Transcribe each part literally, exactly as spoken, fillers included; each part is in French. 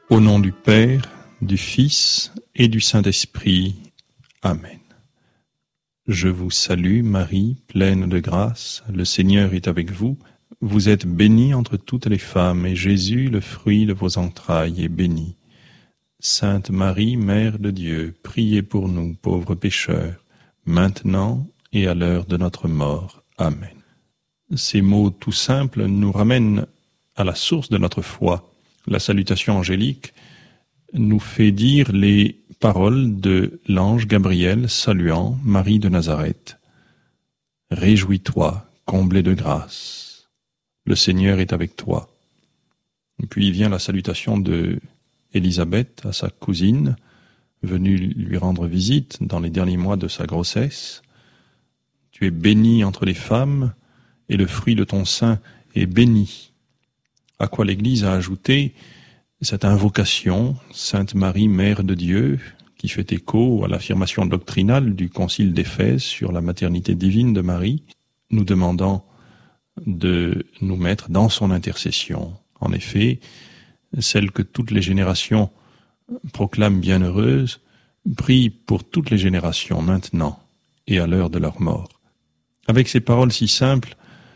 Au nom du Père, du Fils et du Saint-Esprit. Amen. Je vous salue, Marie, pleine de grâce, le Seigneur est avec vous. Vous êtes bénie entre toutes les femmes, et Jésus, le fruit de vos entrailles, est béni. Sainte Marie, Mère de Dieu, priez pour nous, pauvres pécheurs, maintenant et à l'heure de notre mort. Amen. Ces mots tout simples nous ramènent à la source de notre foi. La salutation angélique nous fait dire les paroles de l'ange Gabriel saluant Marie de Nazareth. « Réjouis-toi, comblée de grâce, le Seigneur est avec toi. » Puis vient la salutation de Élisabeth à sa cousine, venue lui rendre visite dans les derniers mois de sa grossesse. « Tu es bénie entre les femmes, et le fruit de ton sein est béni. » À quoi l'Église a ajouté cette invocation, Sainte Marie, Mère de Dieu, qui fait écho à l'affirmation doctrinale du Concile d'Éphèse sur la maternité divine de Marie, nous demandant de nous mettre dans son intercession. En effet, celle que toutes les générations proclament bienheureuse, prie pour toutes les générations maintenant et à l'heure de leur mort. Avec ces paroles si simples,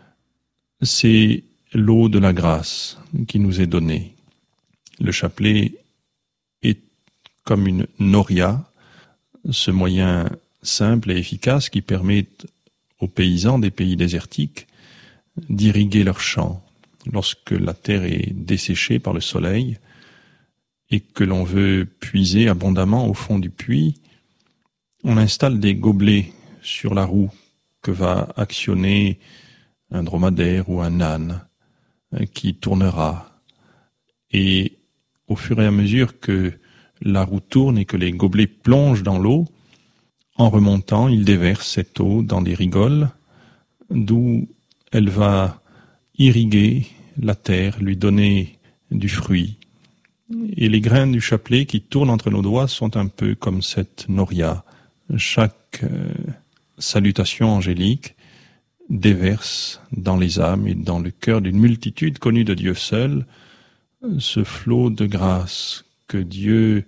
c'est l'eau de la grâce qui nous est donnée. Le chapelet est comme une noria, ce moyen simple et efficace qui permet aux paysans des pays désertiques d'irriguer leurs champs. Lorsque la terre est desséchée par le soleil et que l'on veut puiser abondamment au fond du puits, on installe des gobelets sur la roue que va actionner un dromadaire ou un âne qui tournera. Et au fur et à mesure que la roue tourne et que les gobelets plongent dans l'eau, en remontant, ils déversent cette eau dans des rigoles, d'où elle va irriguer la terre, lui donner du fruit. Et les grains du chapelet qui tournent entre nos doigts sont un peu comme cette noria. Chaque euh, salutation angélique déverse dans les âmes et dans le cœur d'une multitude connue de Dieu seul ce flot de grâce que Dieu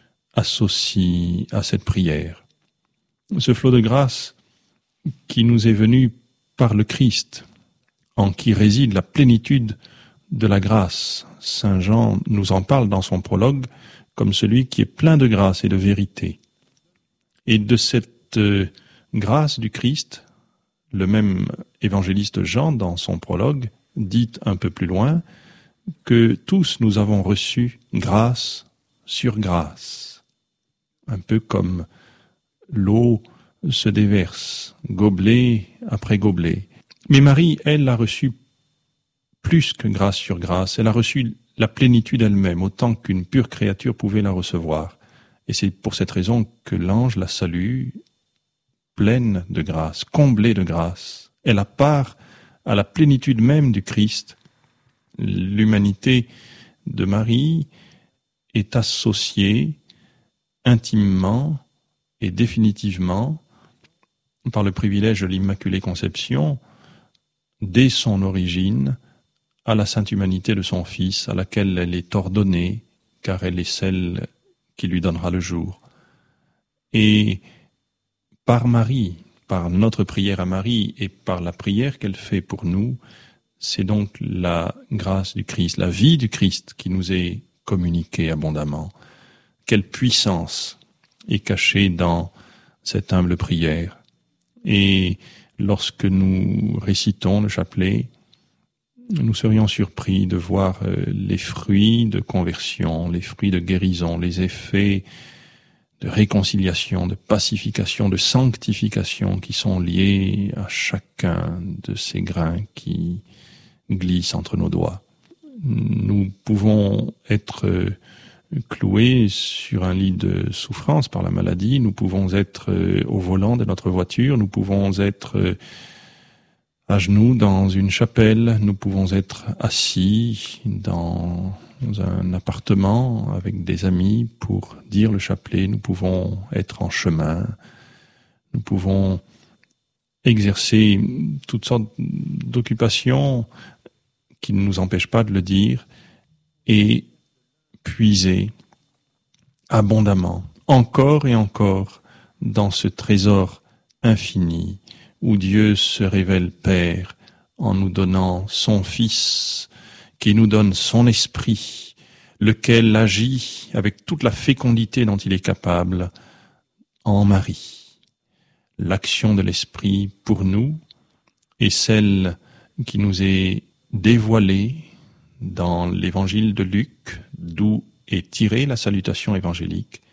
associe à cette prière. Ce flot de grâce qui nous est venu par le Christ, en qui réside la plénitude de la grâce. Saint Jean nous en parle dans son prologue comme celui qui est plein de grâce et de vérité. Et de cette euh, grâce du Christ, le même évangéliste Jean, dans son prologue, dit un peu plus loin que tous nous avons reçu grâce sur grâce. Un peu comme l'eau se déverse, gobelet après gobelet. Mais Marie, elle, a reçu plus que grâce sur grâce. Elle a reçu la plénitude elle-même, autant qu'une pure créature pouvait la recevoir. Et c'est pour cette raison que l'ange la salue, pleine de grâce, comblée de grâce. Elle a part à la plénitude même du Christ. L'humanité de Marie est associée intimement et définitivement par le privilège de l'Immaculée Conception dès son origine à la sainte humanité de son Fils, à laquelle elle est ordonnée, car elle est celle qui lui donnera le jour. Et par Marie, par notre prière à Marie et par la prière qu'elle fait pour nous, c'est donc la grâce du Christ, la vie du Christ qui nous est communiquée abondamment. Quelle puissance est cachée dans cette humble prière. Et lorsque nous récitons le chapelet, nous serions surpris de voir les fruits de conversion, les fruits de guérison, les effets de réconciliation, de pacification, de sanctification qui sont liés à chacun de ces grains qui glissent entre nos doigts. Nous pouvons être cloués sur un lit de souffrance par la maladie, nous pouvons être au volant de notre voiture, nous pouvons être à genoux dans une chapelle, nous pouvons être assis dans un appartement avec des amis pour dire le chapelet, nous pouvons être en chemin, nous pouvons exercer toutes sortes d'occupations qui ne nous empêchent pas de le dire, et puiser abondamment, encore et encore, dans ce trésor infini où Dieu se révèle Père en nous donnant son Fils, qui nous donne son Esprit, lequel agit avec toute la fécondité dont il est capable en Marie. L'action de l'Esprit pour nous est celle qui nous est dévoilée dans l'évangile de Luc, d'où est tirée la salutation évangélique.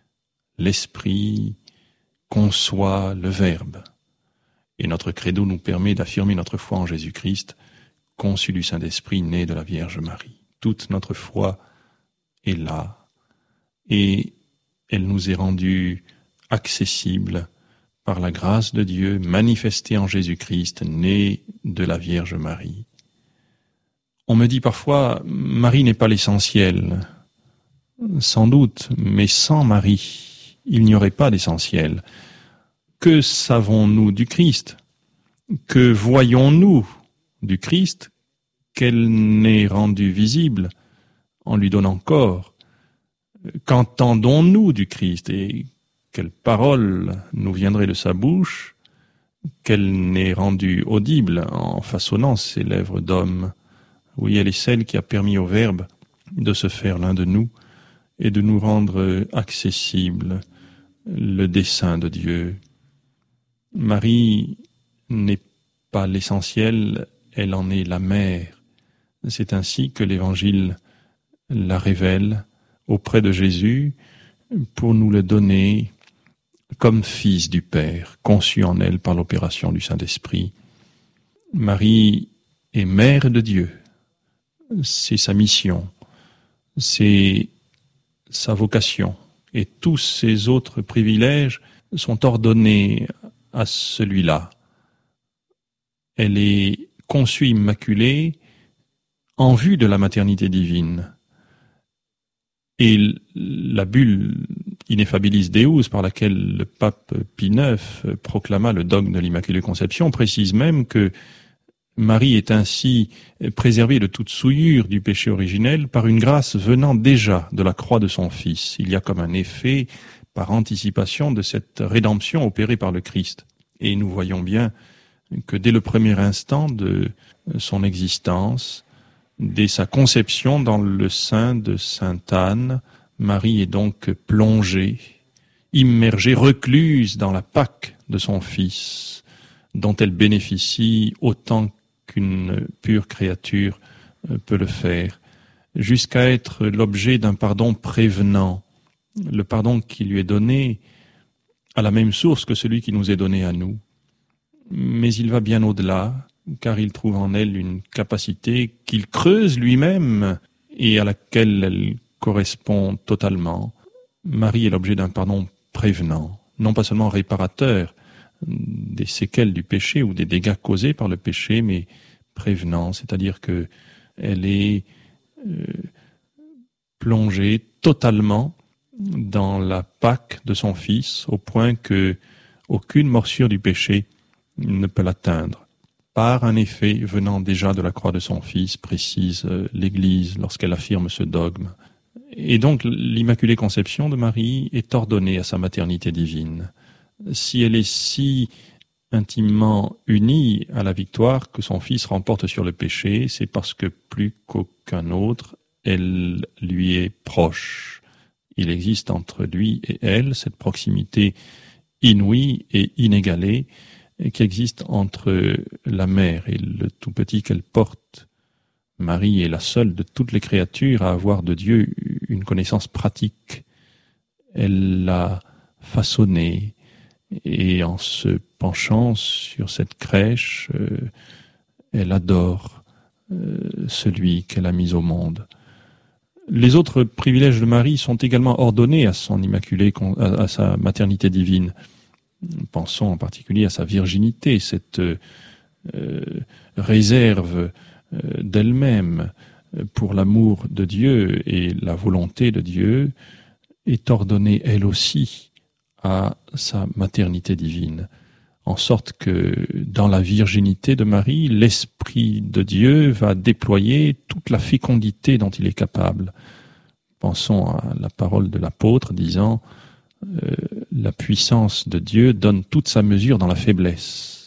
L'Esprit conçoit le Verbe. Et notre credo nous permet d'affirmer notre foi en Jésus-Christ, conçu du Saint-Esprit, né de la Vierge Marie. Toute notre foi est là, et elle nous est rendue accessible par la grâce de Dieu manifestée en Jésus-Christ, né de la Vierge Marie. On me dit parfois, Marie n'est pas l'essentiel. Sans doute, mais sans Marie, il n'y aurait pas d'essentiel. Que savons-nous du Christ? Que voyons-nous du Christ qu'elle n'est rendue visible en lui donnant corps? Qu'entendons-nous du Christ et quelle parole nous viendrait de sa bouche qu'elle n'est rendue audible en façonnant ses lèvres d'homme? Oui, elle est celle qui a permis au Verbe de se faire l'un de nous et de nous rendre accessible le dessein de Dieu. Marie n'est pas l'essentiel, elle en est la mère. C'est ainsi que l'Évangile la révèle auprès de Jésus pour nous le donner comme fils du Père, conçu en elle par l'opération du Saint-Esprit. Marie est mère de Dieu. C'est sa mission, c'est sa vocation, et tous ses autres privilèges sont ordonnés à celui-là. Elle est conçue immaculée en vue de la maternité divine. Et la bulle Ineffabilis Deus, par laquelle le pape Pie neuf proclama le dogme de l'Immaculée Conception, précise même que Marie est ainsi préservée de toute souillure du péché originel par une grâce venant déjà de la croix de son Fils. Il y a comme un effet par anticipation de cette rédemption opérée par le Christ. Et nous voyons bien que dès le premier instant de son existence, dès sa conception dans le sein de Sainte Anne, Marie est donc plongée, immergée, recluse dans la Pâque de son Fils, dont elle bénéficie autant qu'une pure créature peut le faire, jusqu'à être l'objet d'un pardon prévenant. Le pardon qui lui est donné à la même source que celui qui nous est donné à nous. Mais il va bien au-delà, car il trouve en elle une capacité qu'il creuse lui-même et à laquelle elle correspond totalement. Marie est l'objet d'un pardon prévenant, non pas seulement réparateur des séquelles du péché ou des dégâts causés par le péché, mais prévenant, c'est-à-dire que elle est euh, plongée totalement dans la Pâque de son Fils, au point que aucune morsure du péché ne peut l'atteindre. Par un effet venant déjà de la croix de son Fils, précise l'Église lorsqu'elle affirme ce dogme. Et donc l'Immaculée Conception de Marie est ordonnée à sa maternité divine. Si elle est si intimement unie à la victoire que son Fils remporte sur le péché, c'est parce que plus qu'aucun autre, elle lui est proche. Il existe entre lui et elle cette proximité inouïe et inégalée qui existe entre la mère et le tout petit qu'elle porte. Marie est la seule de toutes les créatures à avoir de Dieu une connaissance pratique. Elle l'a façonné et en se penchant sur cette crèche, euh, elle adore euh, celui qu'elle a mis au monde. Les autres privilèges de Marie sont également ordonnés à son immaculée, à, à sa maternité divine. Pensons en particulier à sa virginité, cette euh, réserve euh, d'elle-même pour l'amour de Dieu et la volonté de Dieu est ordonnée elle aussi à sa maternité divine, en sorte que dans la virginité de Marie, l'Esprit de Dieu va déployer toute la fécondité dont il est capable Pensons à la parole de l'apôtre disant euh, « La puissance de Dieu donne toute sa mesure dans la faiblesse ».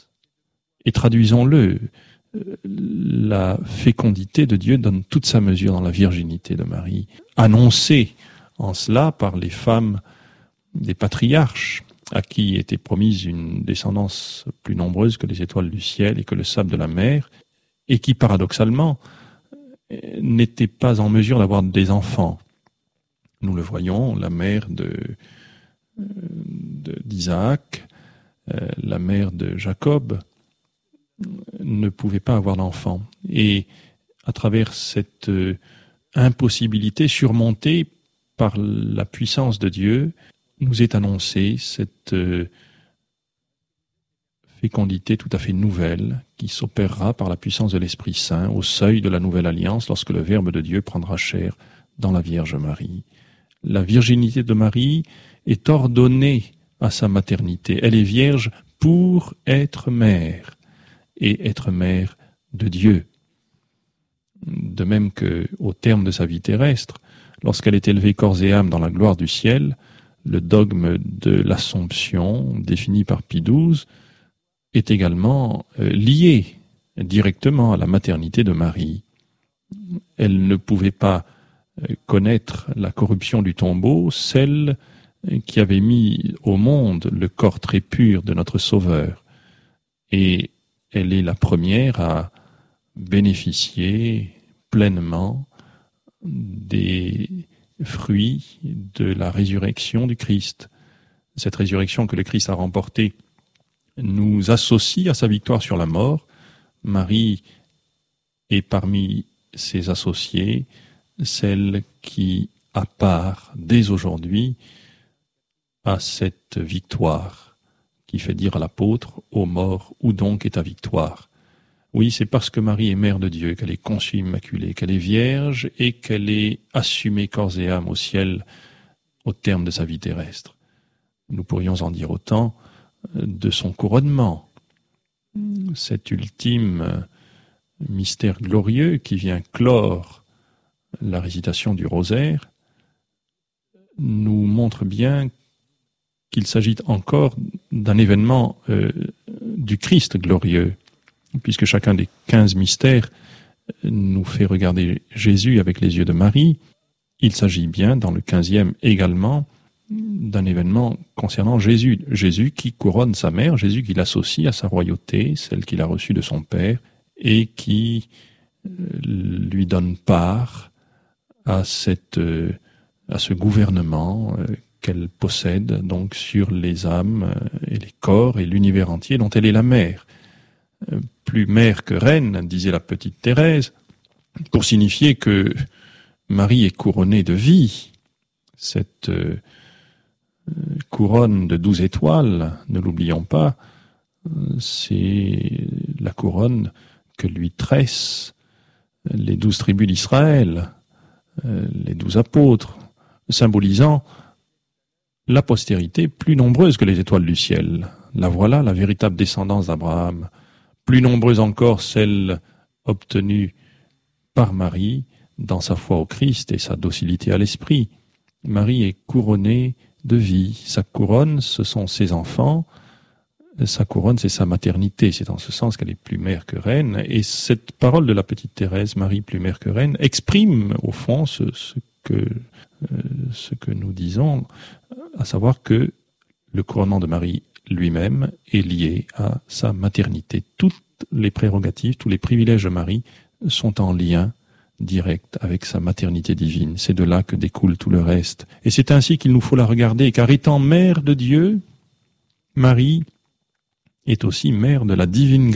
Et traduisons-le, euh, la fécondité de Dieu donne toute sa mesure dans la virginité de Marie, annoncée en cela par les femmes des patriarches, à qui était promise une descendance plus nombreuse que les étoiles du ciel et que le sable de la mer, et qui paradoxalement n'étaient pas en mesure d'avoir des enfants. Nous le voyons, la mère de, de, d'Isaac, euh, la mère de Jacob, ne pouvait pas avoir d'enfants. Et à travers cette euh, impossibilité surmontée par la puissance de Dieu, nous est annoncée cette euh, fécondité tout à fait nouvelle qui s'opérera par la puissance de l'Esprit Saint au seuil de la nouvelle alliance lorsque le Verbe de Dieu prendra chair dans la Vierge Marie. La virginité de Marie est ordonnée à sa maternité. Elle est vierge pour être mère et être mère de Dieu. De même qu'au terme de sa vie terrestre, lorsqu'elle est élevée corps et âme dans la gloire du ciel, le dogme de l'Assomption, défini par Pie douze, est également euh, lié directement à la maternité de Marie. Elle ne pouvait pas euh, connaître la corruption du tombeau, celle qui avait mis au monde le corps très pur de notre Sauveur. Et elle est la première à bénéficier pleinement des fruits de la résurrection du Christ. Cette résurrection que le Christ a remportée nous associe à sa victoire sur la mort. Marie est parmi ses associés celle qui a part dès aujourd'hui à cette victoire qui fait dire à l'apôtre « Ô mort, où donc est ta victoire ?» Oui, c'est parce que Marie est mère de Dieu, qu'elle est conçue immaculée, qu'elle est vierge et qu'elle est assumée corps et âme au ciel au terme de sa vie terrestre. Nous pourrions en dire autant de son couronnement, cet ultime mystère glorieux qui vient clore la récitation du rosaire, nous montre bien qu'il s'agit encore d'un événement euh, du Christ glorieux, puisque chacun des quinze mystères nous fait regarder Jésus avec les yeux de Marie. Il s'agit bien, dans le quinzième également, d'un événement concernant Jésus. Jésus qui couronne sa mère, Jésus qui l'associe à sa royauté, celle qu'il a reçue de son Père, et qui lui donne part à, cette, à ce gouvernement qu'elle possède donc sur les âmes et les corps et l'univers entier dont elle est la mère. Plus mère que reine, disait la petite Thérèse, pour signifier que Marie est couronnée de vie. Cette euh, couronne de douze étoiles, ne l'oublions pas, c'est la couronne que lui tressent les douze tribus d'Israël, euh, les douze apôtres, symbolisant la postérité plus nombreuse que les étoiles du ciel. La voilà, la véritable descendance d'Abraham, plus nombreuse encore celle obtenue par Marie dans sa foi au Christ et sa docilité à l'Esprit. Marie est couronnée de vie. Sa couronne, ce sont ses enfants. Sa couronne, c'est sa maternité. C'est en ce sens qu'elle est plus mère que reine. Et cette parole de la petite Thérèse, Marie plus mère que reine, exprime au fond ce, ce, que, euh, ce que nous disons, à savoir que le couronnement de Marie lui-même est lié à sa maternité. Toutes les prérogatives, tous les privilèges de Marie sont en lien direct avec sa maternité divine. C'est de là que découle tout le reste. Et c'est ainsi qu'il nous faut la regarder, car étant mère de Dieu, Marie est aussi mère de la divine grâce.